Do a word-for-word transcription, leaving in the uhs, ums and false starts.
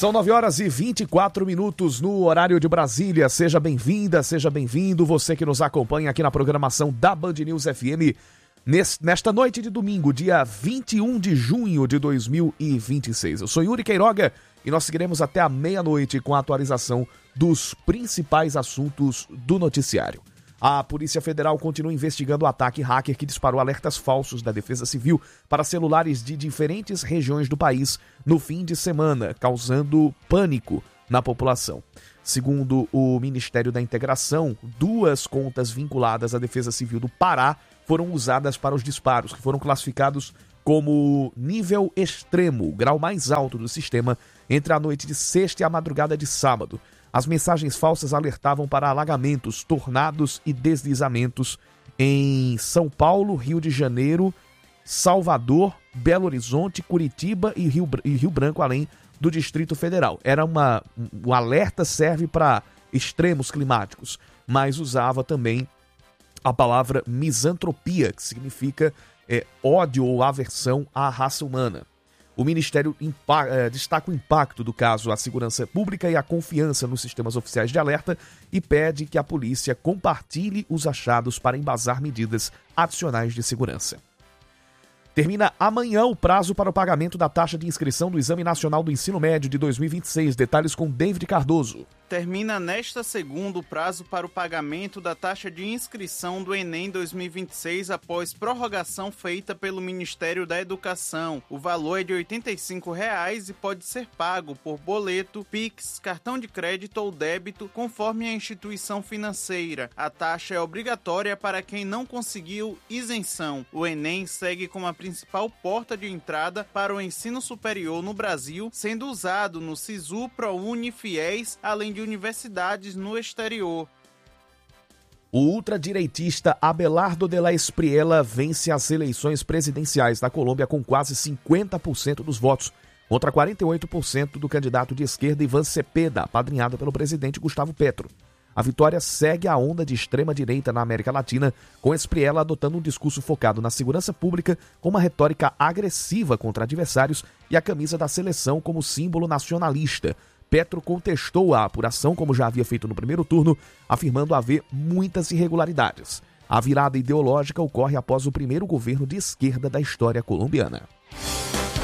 São nove horas e vinte e quatro minutos no horário de Brasília. Seja bem-vinda, seja bem-vindo, você que nos acompanha aqui na programação da Band News F M. Nesta noite de domingo, dia vinte e um de junho de dois mil e vinte e seis. Eu sou Yuri Queiroga e nós seguiremos até a meia-noite com a atualização dos principais assuntos do noticiário. A Polícia Federal continua investigando o ataque hacker que disparou alertas falsos da Defesa Civil para celulares de diferentes regiões do país no fim de semana, causando pânico na população. Segundo o Ministério da Integração, duas contas vinculadas à Defesa Civil do Pará foram usadas para os disparos, que foram classificados como nível extremo, o grau mais alto do sistema, entre a noite de sexta e a madrugada de sábado. As mensagens falsas alertavam para alagamentos, tornados e deslizamentos em São Paulo, Rio de Janeiro, Salvador, Belo Horizonte, Curitiba e Rio, e Rio Branco, além do Distrito Federal. Era uma, o alerta serve para extremos climáticos, mas usava também a palavra misantropia, que significa é, ódio ou aversão à raça humana. O Ministério impa- eh, destaca o impacto do caso à segurança pública e à confiança nos sistemas oficiais de alerta e pede que a polícia compartilhe os achados para embasar medidas adicionais de segurança. Termina amanhã o prazo para o pagamento da taxa de inscrição do Exame Nacional do Ensino Médio de dois mil e vinte e seis. Detalhes com David Cardoso. Termina nesta segunda o prazo para o pagamento da taxa de inscrição do Enem dois mil e vinte e seis após prorrogação feita pelo Ministério da Educação. O valor é de oitenta e cinco reais e pode ser pago por boleto, Pix, cartão de crédito ou débito, conforme a instituição financeira. A taxa é obrigatória para quem não conseguiu isenção. O Enem segue como a principal porta de entrada para o ensino superior no Brasil, sendo usado no SISU, ProUni, FIES, além de universidades no exterior. O ultradireitista Abelardo de la Espriella vence as eleições presidenciais da Colômbia com quase cinquenta por cento dos votos, contra quarenta e oito por cento do candidato de esquerda Iván Cepeda, apadrinhado pelo presidente Gustavo Petro. A vitória segue a onda de extrema-direita na América Latina, com Espriella adotando um discurso focado na segurança pública, com uma retórica agressiva contra adversários e a camisa da seleção como símbolo nacionalista. Petro contestou a apuração, como já havia feito no primeiro turno, afirmando haver muitas irregularidades. A virada ideológica ocorre após o primeiro governo de esquerda da história colombiana.